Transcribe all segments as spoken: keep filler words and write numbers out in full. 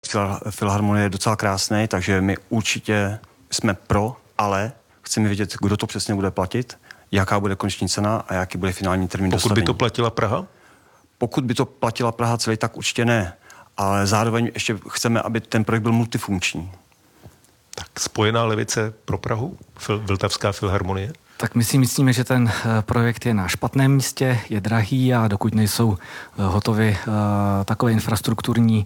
filharmonie je docela krásný, takže my určitě jsme pro, ale chceme vědět, kdo to přesně bude platit, jaká bude konečná cena a jaký bude finální termín dostavení. Pokud by to platila Praha? Pokud by to platila Praha celý, tak určitě ne. Ale zároveň ještě chceme, aby ten projekt byl multifunkční. Tak Spojená levice pro Prahu? Fil, Vltavská filharmonie? Tak my si myslíme, že ten projekt je na špatném místě, je drahý a dokud nejsou hotovy takové infrastrukturní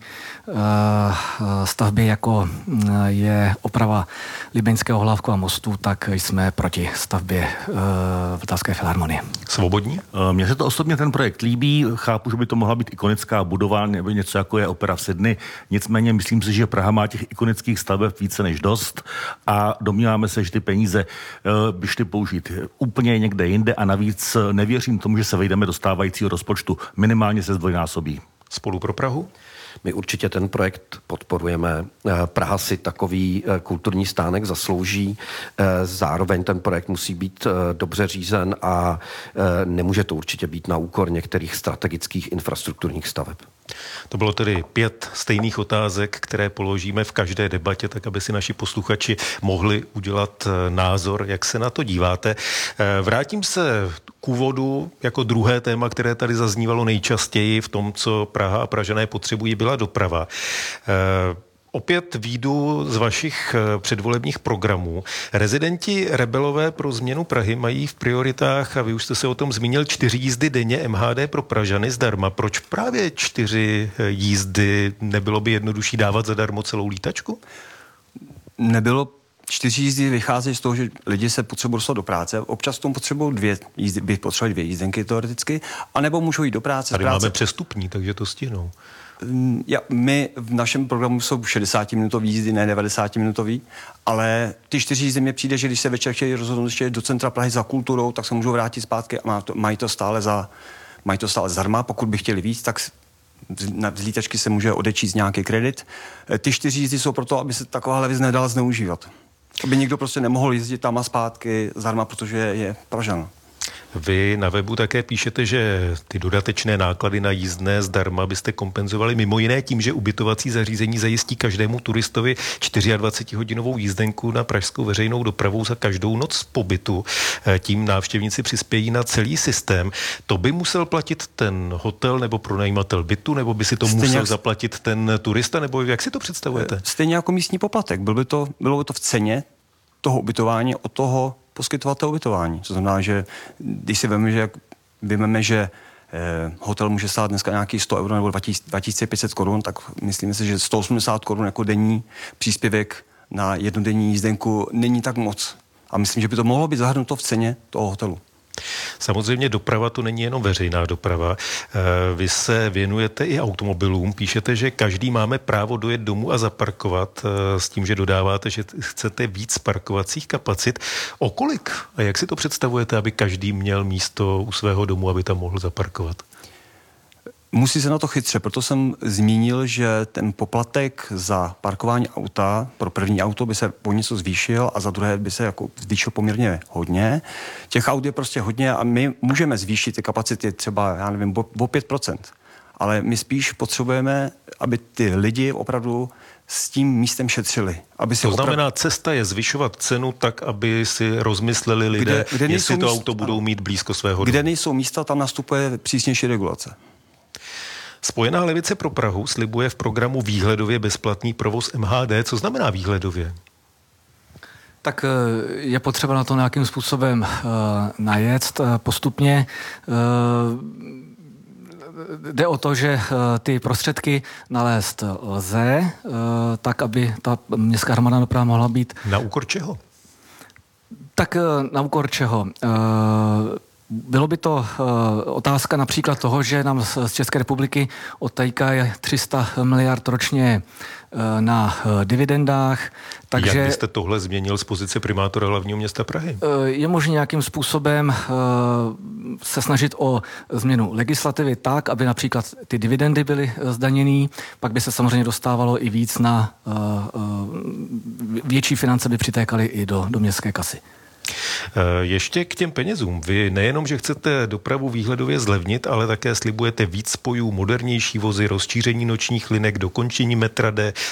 stavby, jako je oprava Libeňského Hlávkova mostu, tak jsme proti stavbě Vltavské filharmonie. Svobodní? Mně se to osobně ten projekt líbí, chápu, že by to mohla být ikonická budova nebo něco jako je opera v Sydney, nicméně myslím si, že Praha má těch ikonických staveb více než dost a domníváme se, že ty peníze by šly použít úplně někde jinde a navíc nevěřím tomu, že se vejdeme do stávajícího rozpočtu. Minimálně se zdvojnásobí. Spolu pro Prahu? My určitě ten projekt podporujeme. Praha si takový kulturní stánek zaslouží. Zároveň ten projekt musí být dobře řízen a nemůže to určitě být na úkor některých strategických infrastrukturních staveb. To bylo tedy pět stejných otázek, které položíme v každé debatě, tak aby si naši posluchači mohli udělat názor, jak se na to díváte. Vrátím se k úvodu jako druhé téma, které tady zaznívalo nejčastěji v tom, co Praha a Pražané potřebují, byla doprava. Opět výjdu z vašich předvolebních programů. Rezidenti Rebelové pro změnu Prahy mají v prioritách, a vy už jste se o tom zmínil, čtyři jízdy denně M H D pro Pražany zdarma. Proč právě čtyři jízdy? Nebylo by jednodušší dávat zadarmo celou lítačku? Nebylo. Čtyři jízdy vycházejí z toho, že lidi se potřebují dostat do práce. Občas tomu potřebují dvě jízdy, by potřebovali dvě jízdenky teoreticky, anebo můžou jít do práce. Tady práce. máme přestupní, takže to stihnou. Ja, my v našem programu jsou šedesátiminutový jízdy, ne devadesátiminutový, ale ty čtyři jízdy mi přijde, že když se večer chtějí rozhodnout ještě do centra Prahy za kulturou, tak se můžou vrátit zpátky a má to, mají to stále za, mají to stále zdarma. Pokud by chtěli víc, tak na lítačky se může odečíst nějaký kredit. Ty čtyři jízdy jsou proto, aby se takováhle věc nedala zneužívat. Aby nikdo prostě nemohl jezdit tam a zpátky zdarma, protože je Pražan. Vy na webu také píšete, že ty dodatečné náklady na jízdné zdarma byste kompenzovali mimo jiné tím, že ubytovací zařízení zajistí každému turistovi dvacetčtyřhodinovou jízdenku na pražskou veřejnou dopravu za každou noc pobytu. Tím návštěvníci přispějí na celý systém. To by musel platit ten hotel nebo pronajímatel bytu, nebo by si to Stejně musel jak... zaplatit ten turista, nebo jak si to představujete? Stejně jako místní poplatek. Bylo by to, bylo by to v ceně toho ubytování od toho poskytovatel ubytování. To znamená, že když si veme, že, vymeme, že eh, hotel může stát dneska nějaký sto euro nebo dva tisíce pět set korun, tak myslíme si, že sto osmdesát korun jako denní příspěvek na jednodenní jízdenku není tak moc. A myslím, že by to mohlo být zahrnuto v ceně toho hotelu. Samozřejmě doprava to není jenom veřejná doprava. Vy se věnujete i automobilům. Píšete, že každý máme právo dojet domů a zaparkovat s tím, že dodáváte, že chcete víc parkovacích kapacit. O kolik a jak si to představujete, aby každý měl místo u svého domu, aby tam mohl zaparkovat? Musí se na to chytře, proto jsem zmínil, že ten poplatek za parkování auta pro první auto by se po něco zvýšil a za druhé by se jako zvýšil poměrně hodně. Těch aut je prostě hodně a my můžeme zvýšit ty kapacity třeba, já nevím, o pět procent. Ale my spíš potřebujeme, aby ty lidi opravdu s tím místem šetřili. Aby si to oprav... znamená, cesta je zvyšovat cenu tak, aby si rozmysleli lidé, kde, kde jestli to místa, auto budou mít blízko svého domu. Kde nejsou místa, tam nastupuje přísnější regulace. Spojená levice pro Prahu slibuje v programu výhledově bezplatný provoz M H D. Co znamená výhledově? Tak je potřeba na to nějakým způsobem uh, najet postupně. Uh, jde o to, že uh, ty prostředky nalézt lze, uh, tak, aby ta městská hromadná doprava mohla být... Na úkor čeho? Tak uh, na úkor čeho? Uh, Bylo by to uh, otázka například toho, že nám z, z České republiky odtéká tři sta miliard ročně uh, na uh, dividendách. Takže, jak byste tohle změnil z pozice primátora hlavního města Prahy? Uh, je možné nějakým způsobem uh, se snažit o změnu legislativy tak, aby například ty dividendy byly zdaněný, pak by se samozřejmě dostávalo i víc na uh, uh, větší finance by přitékaly i do, do městské kasy. Ještě k těm penězům. Vy nejenom, že chcete dopravu výhledově zlevnit, ale také slibujete víc spojů, modernější vozy, rozšíření nočních linek, dokončení metra D,